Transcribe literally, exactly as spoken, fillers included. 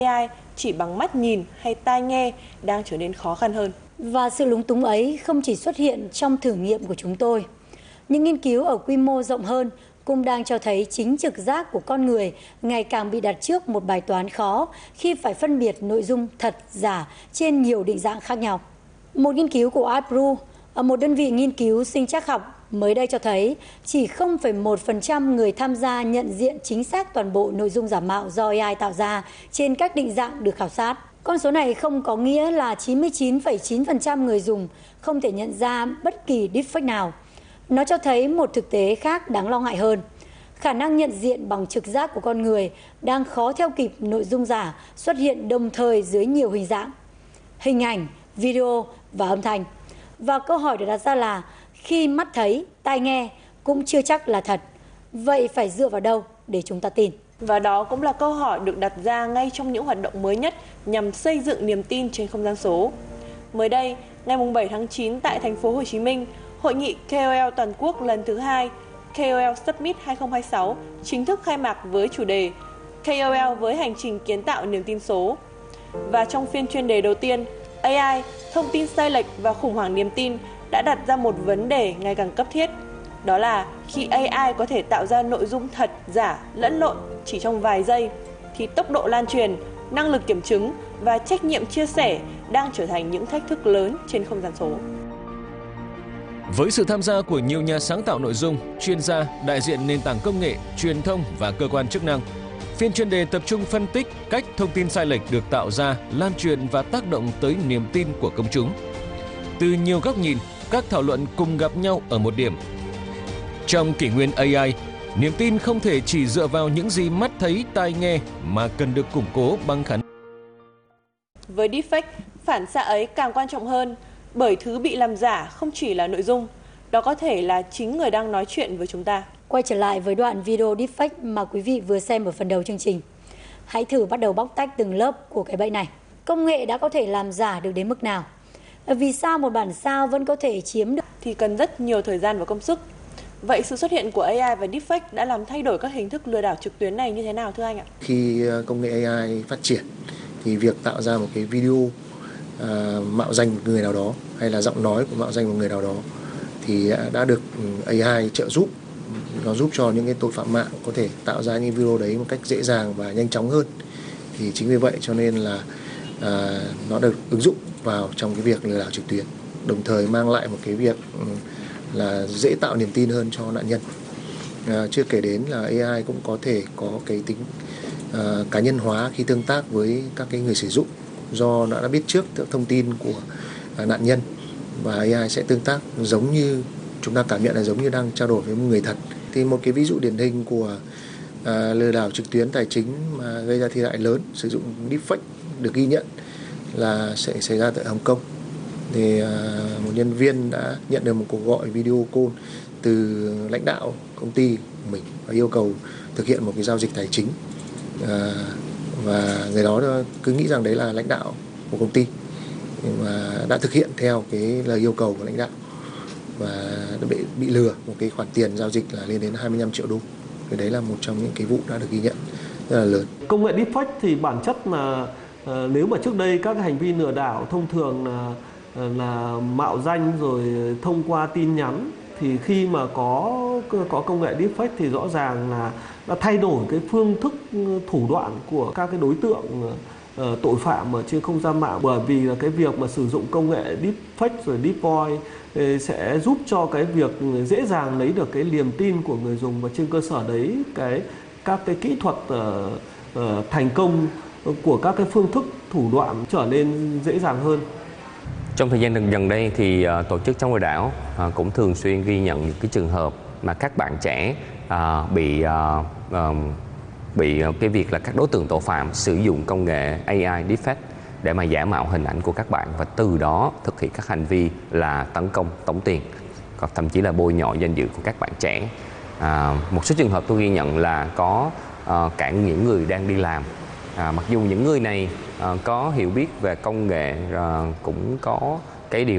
a i chỉ bằng mắt nhìn hay tai nghe đang trở nên khó khăn hơn. Và sự lúng túng ấy không chỉ xuất hiện trong thử nghiệm của chúng tôi. Những nghiên cứu ở quy mô rộng hơn cũng đang cho thấy chính trực giác của con người ngày càng bị đặt trước một bài toán khó khi phải phân biệt nội dung thật, giả trên nhiều định dạng khác nhau. Một nghiên cứu của Apru, một đơn vị nghiên cứu sinh trắc học, mới đây cho thấy chỉ không phẩy một phần trăm người tham gia nhận diện chính xác toàn bộ nội dung giả mạo do a i tạo ra trên các định dạng được khảo sát. Con số này không có nghĩa là chín mươi chín phẩy chín phần trăm người dùng không thể nhận ra bất kỳ deepfake nào. Nó cho thấy một thực tế khác đáng lo ngại hơn. Khả năng nhận diện bằng trực giác của con người đang khó theo kịp nội dung giả xuất hiện đồng thời dưới nhiều hình dạng, hình ảnh, video và âm thanh. Và câu hỏi được đặt ra là khi mắt thấy, tai nghe cũng chưa chắc là thật. Vậy phải dựa vào đâu để chúng ta tin? Và đó cũng là câu hỏi được đặt ra ngay trong những hoạt động mới nhất nhằm xây dựng niềm tin trên không gian số. Mới đây, ngày bảy tháng chín tại thành phố Hồ Chí Minh, hội nghị K O L toàn quốc lần thứ hai K O L Summit hai không hai sáu chính thức khai mạc với chủ đề K O L với hành trình kiến tạo niềm tin số. Và trong phiên chuyên đề đầu tiên, a i, thông tin sai lệch và khủng hoảng niềm tin đã đặt ra một vấn đề ngày càng cấp thiết. Đó là khi a i có thể tạo ra nội dung thật, giả, lẫn lộn chỉ trong vài giây, thì tốc độ lan truyền, năng lực kiểm chứng và trách nhiệm chia sẻ đang trở thành những thách thức lớn trên không gian số. Với sự tham gia của nhiều nhà sáng tạo nội dung, chuyên gia, đại diện nền tảng công nghệ, truyền thông và cơ quan chức năng, phiên chuyên đề tập trung phân tích cách thông tin sai lệch được tạo ra, lan truyền và tác động tới niềm tin của công chúng. Từ nhiều góc nhìn, các thảo luận cùng gặp nhau ở một điểm. Trong kỷ nguyên a i, niềm tin không thể chỉ dựa vào những gì mắt thấy, tai nghe mà cần được củng cố bằng khả năng. Với deepfake, phản xạ ấy càng quan trọng hơn, bởi thứ bị làm giả không chỉ là nội dung, đó có thể là chính người đang nói chuyện với chúng ta. Quay trở lại với đoạn video deepfake mà quý vị vừa xem ở phần đầu chương trình. Hãy thử bắt đầu bóc tách từng lớp của cái bẫy này. Công nghệ đã có thể làm giả được đến mức nào? Vì sao một bản sao vẫn có thể chiếm được? Thì cần rất nhiều thời gian và công sức. Vậy sự xuất hiện của a i và deepfake đã làm thay đổi các hình thức lừa đảo trực tuyến này như thế nào thưa anh ạ? Khi công nghệ a i phát triển thì việc tạo ra một cái video uh, mạo danh một người nào đó hay là giọng nói của mạo danh một người nào đó thì đã được a i trợ giúp. Nó giúp cho những cái tội phạm mạng có thể tạo ra những video đấy một cách dễ dàng và nhanh chóng hơn. Thì chính vì vậy cho nên là uh, nó được ứng dụng vào trong cái việc lừa đảo trực tuyến, đồng thời mang lại một cái việc um, là dễ tạo niềm tin hơn cho nạn nhân. À, chưa kể đến là a i cũng có thể có cái tính uh, cá nhân hóa khi tương tác với các cái người sử dụng, do nó đã biết trước thông tin của uh, nạn nhân, và a i sẽ tương tác giống như chúng ta cảm nhận là giống như đang trao đổi với một người thật. Thì một cái ví dụ điển hình của uh, lừa đảo trực tuyến tài chính mà gây ra thiệt hại lớn sử dụng deepfake được ghi nhận là sẽ xảy ra tại Hồng Kông. Thì uh, một nhân viên đã nhận được một cuộc gọi video call từ lãnh đạo công ty của mình và yêu cầu thực hiện một cái giao dịch tài chính, uh, và người đó cứ nghĩ rằng đấy là lãnh đạo của công ty, nhưng mà đã thực hiện theo cái lời yêu cầu của lãnh đạo và đã bị, bị lừa một cái khoản tiền giao dịch là lên đến hai mươi lăm triệu đô. Thì đấy là một trong những cái vụ đã được ghi nhận rất là lớn. Công nghệ deepfake thì bản chất là uh, nếu mà trước đây các hành vi lừa đảo thông thường là là mạo danh rồi thông qua tin nhắn, thì khi mà có có công nghệ deepfake thì rõ ràng là đã thay đổi cái phương thức thủ đoạn của các cái đối tượng uh, tội phạm ở trên không gian mạng, bởi vì là cái việc mà sử dụng công nghệ deepfake rồi deep voice sẽ giúp cho cái việc dễ dàng lấy được cái niềm tin của người dùng, và trên cơ sở đấy cái các cái kỹ thuật uh, uh, thành công của các cái phương thức thủ đoạn trở nên dễ dàng hơn. Trong thời gian gần đây thì uh, tổ chức chống lừa đảo uh, cũng thường xuyên ghi nhận những cái trường hợp mà các bạn trẻ uh, bị uh, uh, bị uh, cái việc là các đối tượng tội phạm sử dụng công nghệ a i deepfake để mà giả mạo hình ảnh của các bạn, và từ đó thực hiện các hành vi là tấn công, tống tiền, hoặc thậm chí là bôi nhọ danh dự của các bạn trẻ. Uh, một số trường hợp tôi ghi nhận là có uh, cả những người đang đi làm. À, mặc dù những người này uh, có hiểu biết về công nghệ, uh, cũng có cái điều